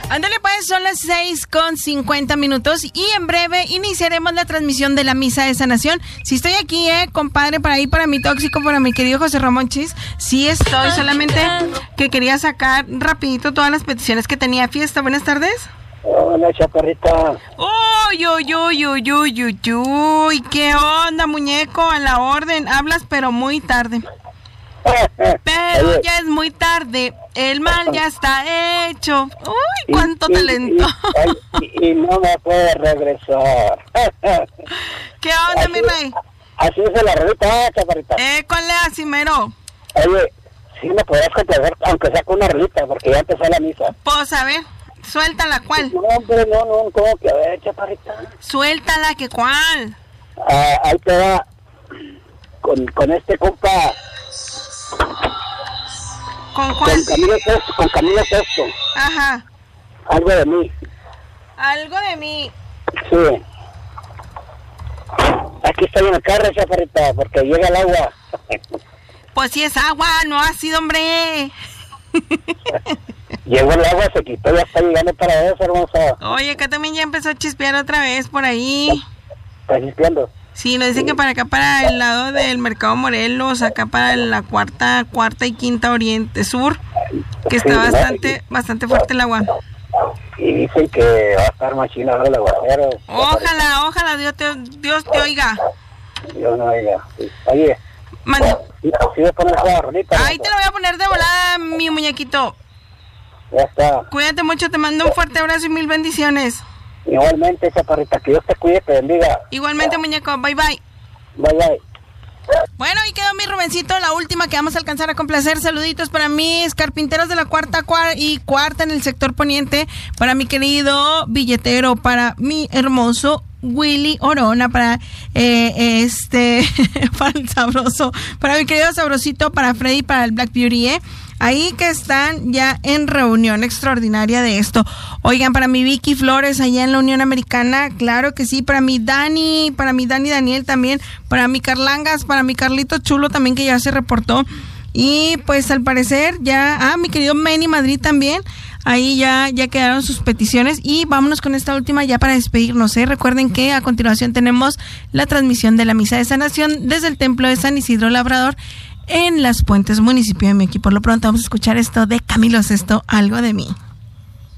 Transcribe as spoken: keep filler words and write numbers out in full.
Ándale pues, son las seis con cincuenta minutos y en breve iniciaremos la transmisión de la misa de sanación. Si estoy aquí, eh, compadre, para ahí, para mi tóxico, para mi querido José Ramón Chis, sí estoy, solamente que quería sacar rapidito todas las peticiones que tenía. Fiesta, buenas tardes. Hola, chaparrita. Uy, uy, uy, uy, uy, uy, uy, ¿qué onda, muñeco? A la orden, hablas pero muy tarde. Pero Oye, ya es muy tarde, el mal ya está hecho. Uy, cuánto y, talento. Y, y, y no me puede regresar. ¿Qué onda, así, mi rey? Así es la rolita, chaparrita. Eh, ¿cuál le hace, mero? Oye, sí me podrás complacer, aunque sea con una rolita, porque ya empezó la misa. Pues a ver, suéltala, ¿cuál? No, hombre, no, no, ¿cómo que? A ver, chaparrita. Suéltala, ¿que cuál? Ah, ahí te va con, con este compa. ¿Con cuál? Con Camilo Sesto, con Camilo Sesto. Ajá. Algo de mí. Algo de mí. Sí. Aquí estoy en el carro, chaparrita, porque llega el agua. Pues si es agua, no ha sido, hombre. Llegó el agua, se quitó, ya está llegando para eso, hermosa. Oye, acá también ya empezó a chispear otra vez por ahí. ¿Estás chispeando? Sí, nos dicen que para acá, para el lado del Mercado Morelos, acá para la cuarta, cuarta y quinta Oriente Sur, que está Sí, bastante, bastante fuerte el agua. Y dicen que va a estar machina ahora el aguacero. Ojalá, ojalá Dios te, Dios te oiga. Yo no oiga. Sí. Oye, Mande. ¿sí voy a poner esa rolita? Ahí te lo voy a poner de volada, mi muñequito. Ya está. Cuídate mucho, te mando un fuerte abrazo y mil bendiciones. Igualmente, chaparrita, que Dios te cuide, te bendiga. Igualmente, muñeco, bye bye. Bye, bye. Bueno, ahí quedó mi Rubencito, la última que vamos a alcanzar a complacer. Saluditos para mis carpinteros de la cuarta cuar y cuarta en el sector poniente, para mi querido billetero, para mi hermoso Willy Orona, para eh, este, para el sabroso, para mi querido sabrosito, para Freddy, para el Black Beauty, eh. Ahí que están ya en reunión extraordinaria de esto. Oigan, para mi Vicky Flores allá en la Unión Americana, claro que sí. Para mi Dani, para mi Dani Daniel también. Para mi Carlangas, para mi Carlito Chulo también, que ya se reportó. Y pues al parecer ya, ah, mi querido Manny Madrid también. Ahí ya, ya quedaron sus peticiones. Y vámonos con esta última ya para despedirnos, ¿eh? Recuerden que a continuación tenemos la transmisión de la Misa de Sanación desde el Templo de San Isidro Labrador en Las Puentes, municipio de Mequi. Por lo pronto vamos a escuchar esto de Camilo Sesto, Algo de mí.